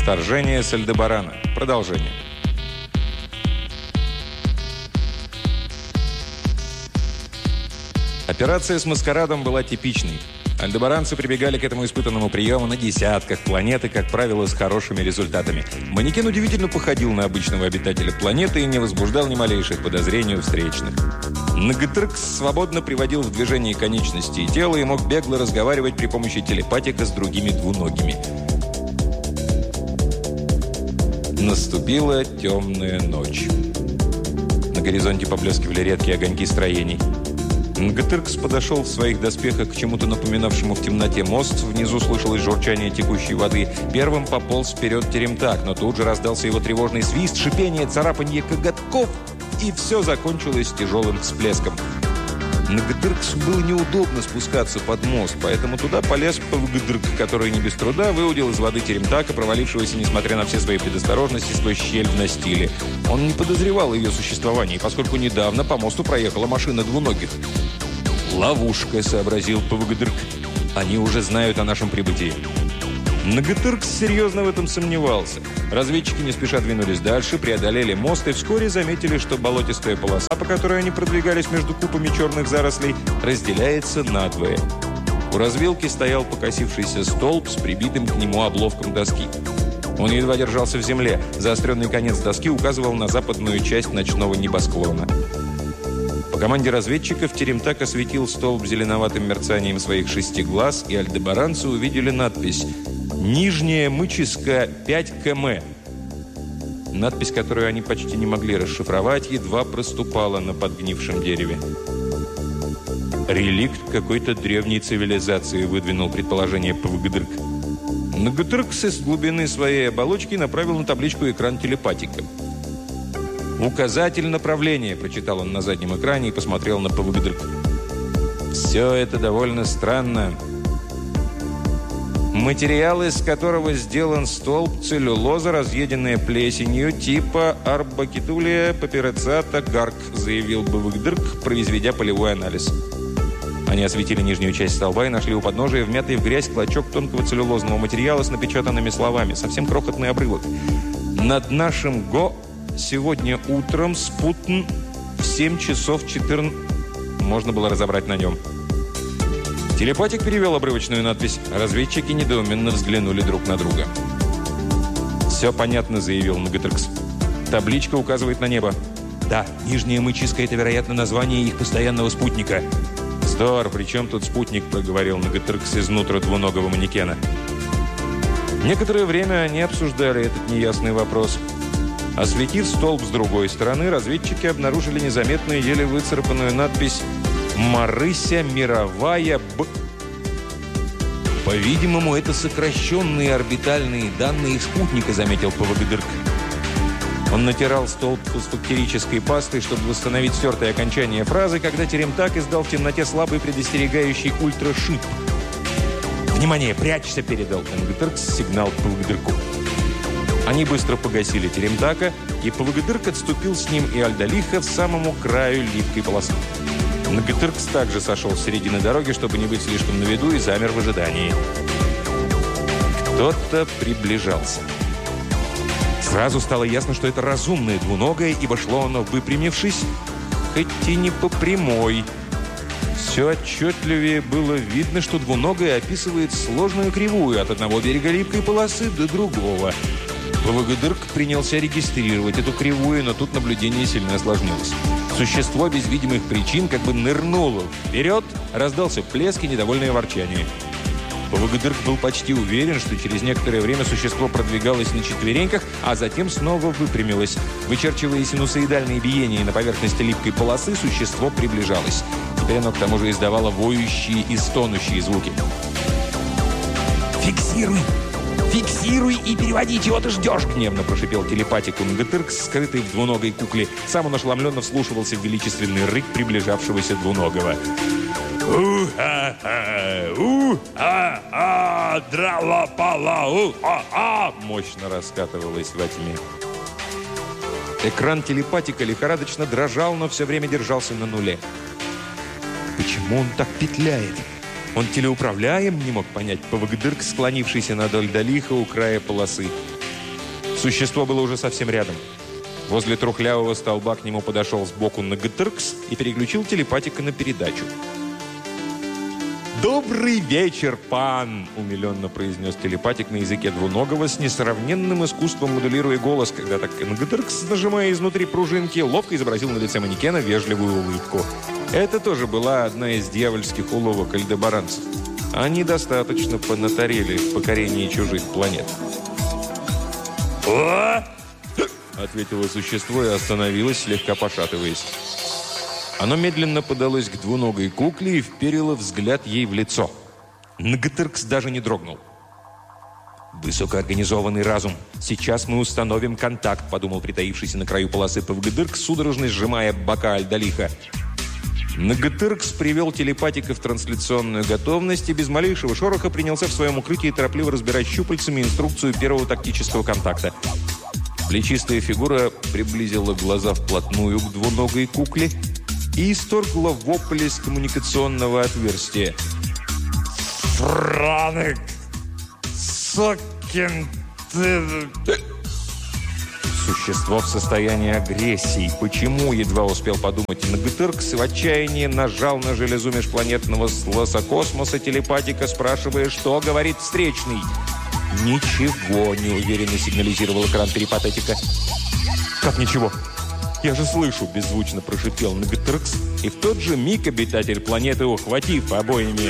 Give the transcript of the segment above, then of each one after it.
Вторжение с Альдебарана. Продолжение. Операция с маскарадом была типичной. Альдебаранцы прибегали к этому испытанному приему на десятках планет и, как правило, с хорошими результатами. Манекен удивительно походил на обычного обитателя планеты и не возбуждал ни малейших подозрений у встречных. Нгтркс свободно приводил в движение конечности и тела и мог бегло разговаривать при помощи телепатика с другими двуногими. Наступила темная ночь. На горизонте поблескивали редкие огоньки строений. Нгтркс подошел в своих доспехах к чему-то напоминавшему в темноте мост. Внизу слышалось журчание текущей воды. Первым пополз вперед Теремтак, но тут же раздался его тревожный свист, шипение, царапанье коготков, и все закончилось тяжелым всплеском. Нгтрксу было неудобно спускаться под мост, поэтому туда полез Пвгдрк, который не без труда выудил из воды Теремтака, провалившегося, несмотря на все свои предосторожности, сквозь щель в настиле. Он не подозревал о ее существовании, поскольку недавно по мосту проехала машина двуногих. «Ловушка», — сообразил Пвгдрк. «Они уже знают о нашем прибытии». Нгтркс серьезно в этом сомневался. Разведчики не спеша двинулись дальше, преодолели мост и вскоре заметили, что болотистая полоса, по которой они продвигались между купами черных зарослей, разделяется надвое. У развилки стоял покосившийся столб с прибитым к нему обловком доски. Он едва держался в земле. Заостренный конец доски указывал на западную часть ночного небосклона. По команде разведчиков Теремтак осветил столб зеленоватым мерцанием своих 6 глаз, и альдебаранцы увидели надпись «Нижняя Мыческа 5 км». Надпись, которую они почти не могли расшифровать, едва проступала на подгнившем дереве. «Реликт какой-то древней цивилизации», — выдвинул предположение Пвгдрк. Нгтркс из глубины своей оболочки направил на табличку экран телепатика. «Указатель направления», — прочитал он на заднем экране и посмотрел на Пвгдрк. «Все это довольно странно. Материал, из которого сделан столб, целлюлоза, разъеденная плесенью, типа арбакитулия папирацата гарк», заявил Пвгдрк, произведя полевой анализ. Они осветили нижнюю часть столба и нашли у подножия вмятый в грязь клочок тонкого целлюлозного материала с напечатанными словами. Совсем крохотный обрывок. «Над нашим ГО сегодня утром спутн в 7 часов 14...» Можно было разобрать на нем. Телепатик перевел обрывочную надпись. Разведчики недоуменно взглянули друг на друга. «Все понятно», — заявил Нгтркс. «Табличка указывает на небо». «Да, Нижняя Мыческа — это, вероятно, название их постоянного спутника». «Вздор, при чем тут спутник?» — проговорил Нгтркс изнутра двуногого манекена. Некоторое время они обсуждали этот неясный вопрос. Осветив столб с другой стороны, разведчики обнаружили незаметную, еле выцарапанную надпись «Марыся мировая Б». «По-видимому, это сокращенные орбитальные данные спутника», — заметил Пвгдрк. Он натирал столб фосфактерической пастой, чтобы восстановить стертые окончания фразы, когда Теремтак издал в темноте слабый предостерегающий ультрашип. «Внимание, прячься!» — передал Нгтркс сигнал Пвгдрку. Они быстро погасили Теремтака, и Пвгдрк отступил с ним и Альдалиха в самому краю липкой полосы. Нгтркс также сошел с середины дороги, чтобы не быть слишком на виду, и замер в ожидании. Кто-то приближался. Сразу стало ясно, что это разумное двуногое, ибо шло оно выпрямившись, хоть и не по прямой. Все отчетливее было видно, что двуногое описывает сложную кривую от одного берега липкой полосы до другого. Пвгдрк принялся регистрировать эту кривую, но тут наблюдение сильно осложнилось. Существо без видимых причин как бы нырнуло вперед, раздался плеск и недовольное ворчание. Пвгдрк был почти уверен, что через некоторое время существо продвигалось на четвереньках, а затем снова выпрямилось. Вычерчивая синусоидальные биения на поверхности липкой полосы, существо приближалось. Теперь оно к тому же издавало воющие и стонущие звуки. «Фиксируй! Фиксируй и переводи, чего ты ждешь!» — гневно прошипел телепатик Нгтркс, скрытый в двуногой кукле. Сам он ошеломленно вслушивался в величественный рык приближавшегося двуногого. «У-ха-ха! У-ха-ха! Драла-пала! У-ха-ха!» мощно раскатывалось во тьме. Экран телепатика лихорадочно дрожал, но все время держался на нуле. Почему он так петляет? Он телеуправляем, не мог понять Пвгдрк, склонившийся над Альдалиха у края полосы. Существо было уже совсем рядом. Возле трухлявого столба к нему подошел сбоку Нгтыркс и переключил телепатика на передачу. «Добрый вечер, пан!» – умиленно произнес телепатик на языке двуногого с несравненным искусством, моделируя голос, когда так Нгтыркс, нажимая изнутри пружинки, ловко изобразил на лице манекена вежливую улыбку. Это тоже была одна из дьявольских уловок альдебаранцев. Они достаточно понатарели в покорении чужих планет. «О!» – ответило существо и остановилось, слегка пошатываясь. Оно медленно подалось к двуногой кукле и вперило взгляд ей в лицо. Нгтыркс даже не дрогнул. «Высокоорганизованный разум. Сейчас мы установим контакт», – подумал притаившийся на краю полосы ПВГДырк, судорожно сжимая бока Альдалиха. Нгтыркс привел телепатика в трансляционную готовность и без малейшего шороха принялся в своем укрытии торопливо разбирать щупальцами инструкцию первого тактического контакта. Плечистая фигура приблизила глаза вплотную к двуногой кукле и исторгла вопль из коммуникационного отверстия. «Франек! Сокин ты!» Существо в состоянии агрессии. Почему, едва успел подумать Нгтыркс, в отчаянии нажал на железу межпланетного слоса космоса телепатика, спрашивая, что говорит встречный. «Ничего», – неуверенно сигнализировал экран перипатетика. «Как ничего? Я же слышу», – беззвучно прошипел Нгтыркс, и в тот же миг обитатель планеты, ухватив обоими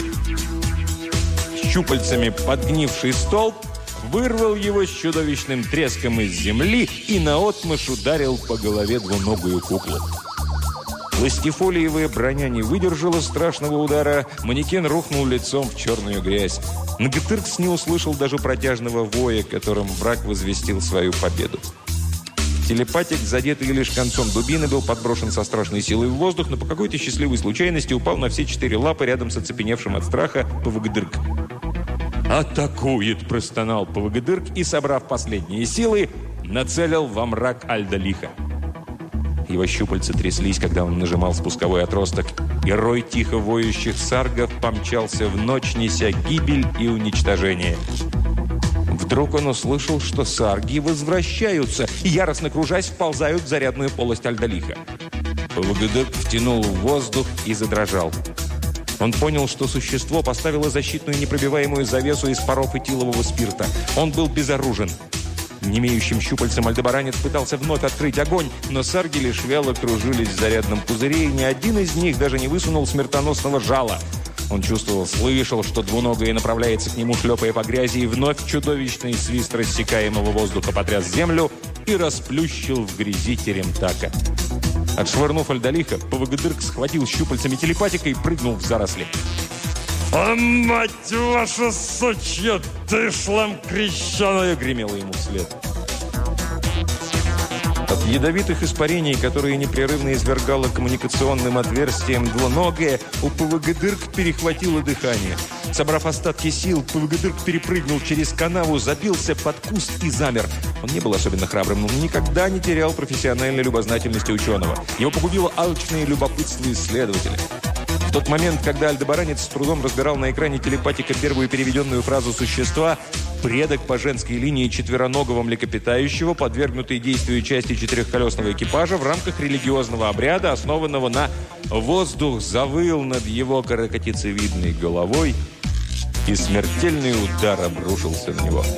щупальцами подгнивший столб, вырвал его с чудовищным треском из земли и наотмашь ударил по голове двуногую куклу. Пластифолиевая броня не выдержала страшного удара, манекен рухнул лицом в черную грязь. Нгтыркс не услышал даже протяжного воя, которым враг возвестил свою победу. Телепатик, задетый лишь концом дубины, был подброшен со страшной силой в воздух, но по какой-то счастливой случайности упал на все 4 лапы рядом с оцепеневшим от страха ПВГДырк. «Атакует!» – простонал ПВГДырк и, собрав последние силы, нацелил во мрак Альдалиха. Его щупальца тряслись, когда он нажимал спусковой отросток, и рой тихо воющих саргов помчался в ночь, неся гибель и уничтожение. Вдруг он услышал, что сарги возвращаются и, яростно кружась, вползают в зарядную полость Альдалиха. ПВГДырк втянул в воздух и задрожал. Он понял, что существо поставило защитную непробиваемую завесу из паров этилового спирта. Он был безоружен. Немеющим щупальцем альдебаранец пытался вновь открыть огонь, но сарги лишь вяло кружились в зарядном пузыре, и ни один из них даже не высунул смертоносного жала. Он чувствовал, слышал, что двуногое направляется к нему, шлепая по грязи, и вновь чудовищный свист рассекаемого воздуха потряс землю и расплющил в грязи теремтака. Отшвырнув Альдалиха, ПВГДырк схватил щупальцами телепатика и прыгнул в заросли. «А мать ваша сучья, ты шлам крещеная!» — гремело ему вслед. От ядовитых испарений, которые непрерывно извергало коммуникационным отверстием двуногое, у ПВГДырк перехватило дыхание. Собрав остатки сил, ПВГДырк перепрыгнул через канаву, забился под куст и замер. Он не был особенно храбрым, но никогда не терял профессиональной любознательности ученого. Его погубило алчное любопытство исследователя. В тот момент, когда альдебаранец с трудом разбирал на экране телепатика первую переведенную фразу существа, предок по женской линии четвероногого млекопитающего, подвергнутый действию части четырехколесного экипажа в рамках религиозного обряда, основанного на «воздух завыл над его каракатицевидной головой», и смертельный удар обрушился на него.